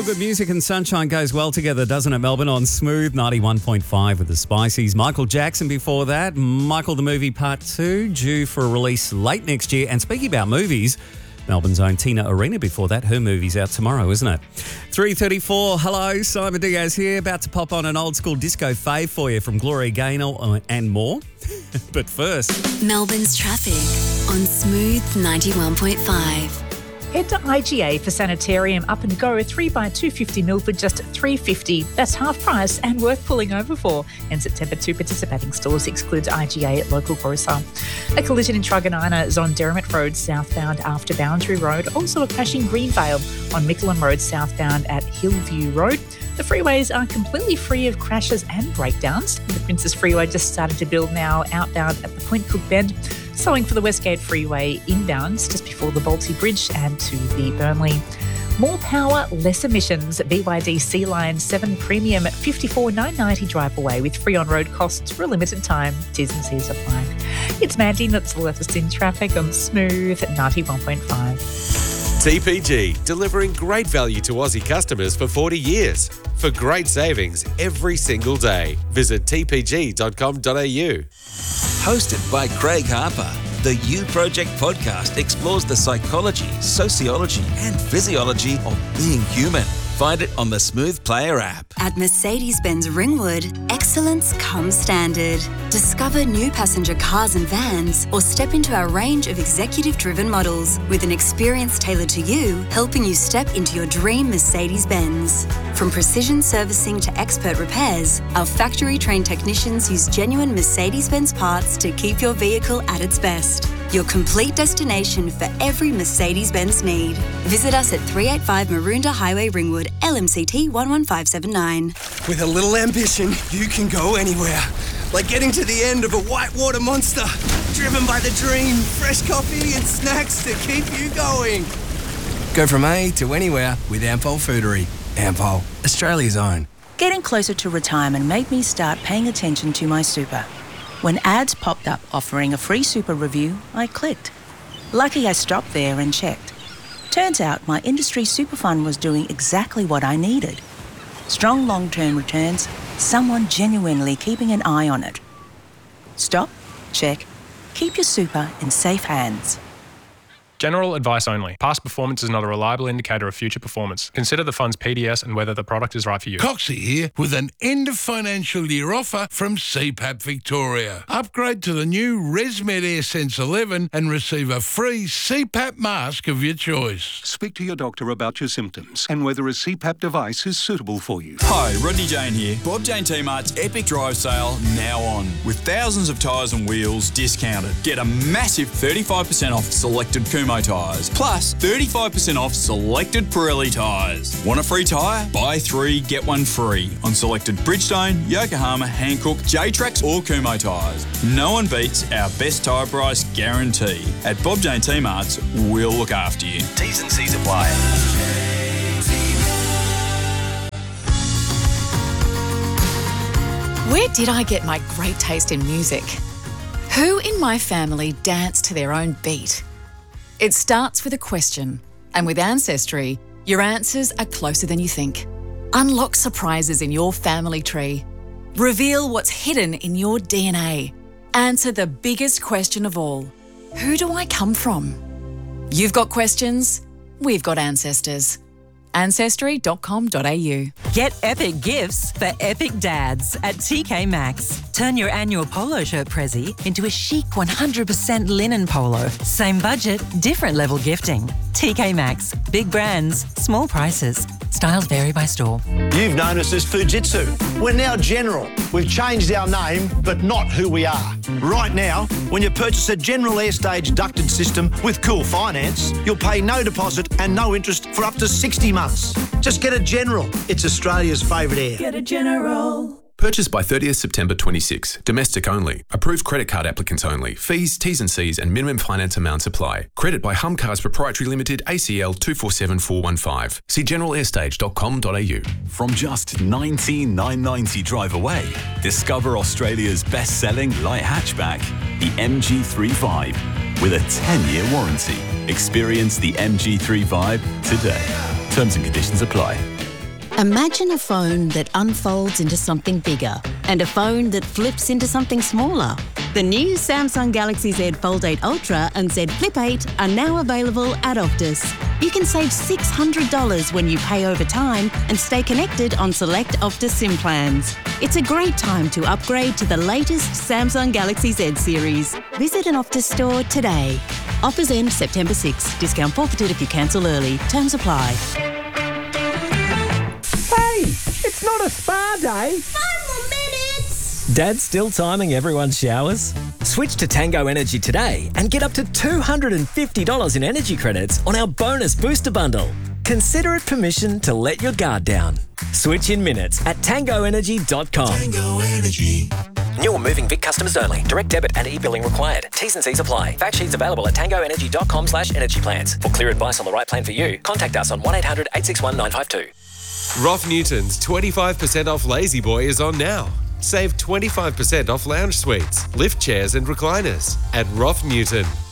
Good music and sunshine goes well together, doesn't it, Melbourne? On Smooth 91.5 with the Spiceys. Michael Jackson before that. Michael the Movie Part 2, due for a release late next year. And speaking about movies, Melbourne's own Tina Arena before that. Her movie's out tomorrow, isn't it? 3:34. Hello, Simon Diaz here. About to pop on an old school disco fave for you from Gloria Gaynor and more. But first, Melbourne's traffic on Smooth 91.5. Head to IGA for Sanitarium Up and Go 3x250 Milford, just $3.50. That's half price and worth pulling over for. And September 2 participating stores excludes IGA at local grocer. A collision in Truganina is on Derrimut Road southbound after Boundary Road. Also a crash in Greenvale on Mickleham Road southbound at Hillview Road. The freeways are completely free of crashes and breakdowns. The Princess Freeway just started to build now outbound at the Point Cook Bend. Slowing for the Westgate Freeway inbounds just before the Balti Bridge and to the Burnley. More power, less emissions. BYD Sea Line 7 Premium at $54,990 drive away with free on-road costs for a limited time. T's and C's apply. It's Mandy, that's the latest in traffic on Smooth 91.5. TPG, delivering great value to Aussie customers for 40 years. For great savings every single day. Visit tpg.com.au. Hosted by Craig Harper, the You Project podcast explores the psychology, sociology and physiology of being human. Find it on the Smooth Player app. At Mercedes-Benz Ringwood, excellence comes standard. Discover new passenger cars and vans or step into our range of executive-driven models with an experience tailored to you, helping you step into your dream Mercedes-Benz. From precision servicing to expert repairs, our factory-trained technicians use genuine Mercedes-Benz parts to keep your vehicle at its best. Your complete destination for every Mercedes-Benz need. Visit us at 385 Maroondah Highway, Ringwood, LMCT 11579. With a little ambition, you can go anywhere. Like getting to the end of a whitewater monster. Driven by the dream, fresh coffee and snacks to keep you going. Go from A to anywhere with Ampol Foodery. Ampol, Australia's own. Getting closer to retirement made me start paying attention to my super. When ads popped up offering a free super review, I clicked. Lucky I stopped there and checked. Turns out my industry super fund was doing exactly what I needed. Strong long-term returns, someone genuinely keeping an eye on it. Stop, check, keep your super in safe hands. General advice only. Past performance is not a reliable indicator of future performance. Consider the fund's PDS and whether the product is right for you. Coxie here with an end of financial year offer from CPAP Victoria. Upgrade to the new ResMed AirSense 11 and receive a free CPAP mask of your choice. Speak to your doctor about your symptoms and whether a CPAP device is suitable for you. Hi, Rodney Jane here. Bob Jane T-Mart's Epic Drive Sale now on. With thousands of tyres and wheels discounted. Get a massive 35% off selected Kumho tyres, plus 35% off selected Pirelli tyres. Want a free tyre? Buy 3, get 1 free on selected Bridgestone, Yokohama, Hankook, J-Trax or Kumho tyres. No one beats our best tyre price guarantee. At Bob Jane T-Mart's, we'll look after you. T's and C's apply. Where did I get my great taste in music? Who in my family danced to their own beat? It starts with a question, and with Ancestry, your answers are closer than you think. Unlock surprises in your family tree. Reveal what's hidden in your DNA. Answer the biggest question of all. Who do I come from? You've got questions, we've got ancestors. Ancestry.com.au. Get epic gifts for epic dads at TK Maxx. Turn your annual polo shirt prezi into a chic 100% linen polo. Same budget, different level gifting. TK Maxx. Big brands, small prices. Styles vary by store. You've known us as Fujitsu. We're now General. We've changed our name, but not who we are. Right now, when you purchase a General Airstage ducted system with Cool Finance, you'll pay no deposit and no interest for up to 60 months. Just get a General. It's Australia's favourite air. Get a General. Purchased by 30th September 26. Domestic only. Approved credit card applicants only. Fees, T's and C's and minimum finance amounts apply. Credit by Hum Cars Proprietary Limited, ACL 247415. See generalairstage.com.au. From just $19,990 drive away, discover Australia's best-selling light hatchback, the MG3 with a 10-year warranty. Experience the MG3 Vibe today. Terms and conditions apply. Imagine a phone that unfolds into something bigger and a phone that flips into something smaller. The new Samsung Galaxy Z Fold 8 Ultra and Z Flip 8 are now available at Optus. You can save $600 when you pay over time and stay connected on select Optus SIM plans. It's a great time to upgrade to the latest Samsung Galaxy Z series. Visit an Optus store today. Offers end September 6. Discount forfeited if you cancel early. Terms apply. Hey, it's not a spa day. 5 more minutes. Dad's still timing everyone's showers? Switch to Tango Energy today and get up to $250 in energy credits on our bonus booster bundle. Consider it permission to let your guard down. Switch in minutes at tangoenergy.com. Tango Energy. New or moving Vic customers only. Direct debit and e-billing required. T's and C's apply. Fact sheets available at tangoenergy.com/energy plans. For clear advice on the right plan for you, contact us on 1800 861 952. Roth Newton's 25% off Lazy Boy is on now. Save 25% off lounge suites, lift chairs and recliners at Roth Newton.